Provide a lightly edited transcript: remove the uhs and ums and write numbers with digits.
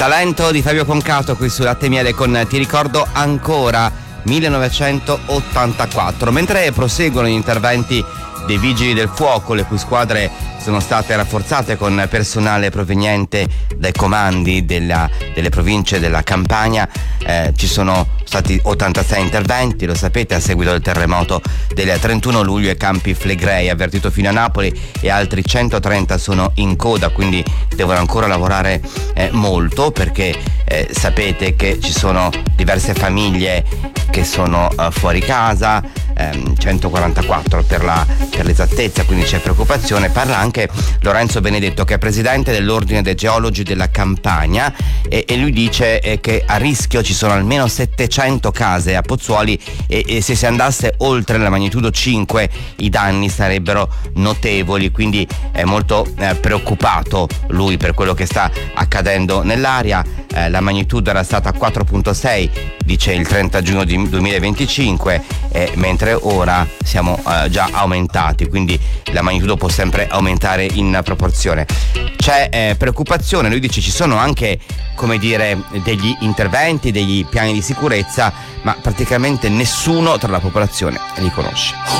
Talento di Fabio Concato qui su Latte e Miele con Ti ricordo ancora 1984. Mentre proseguono gli interventi dei Vigili del Fuoco, le cui squadre sono state rafforzate con personale proveniente dai comandi delle province della Campania, ci sono stati 86 interventi, lo sapete, a seguito del terremoto del 31 luglio ai Campi Flegrei, avvertito fino a Napoli, e altri 130 sono in coda, quindi devono ancora lavorare molto, perché sapete che ci sono diverse famiglie che sono fuori casa, 144 per l'esattezza, quindi c'è preoccupazione. Parla anche Lorenzo Benedetto, che è presidente dell'Ordine dei Geologi della Campania, e lui dice che a rischio ci sono almeno 700 case a Pozzuoli, e se si andasse oltre la magnitudo 5 i danni sarebbero notevoli, quindi è molto preoccupato lui per quello che sta accadendo nell'area. La magnitudo era stata 4.6, dice il 30 giugno 2025, mentre ora siamo già aumentati, quindi la magnitudo può sempre aumentare in proporzione. C'è preoccupazione, lui dice ci sono anche, come dire, degli interventi, degli piani di sicurezza, ma praticamente nessuno tra la popolazione li conosce.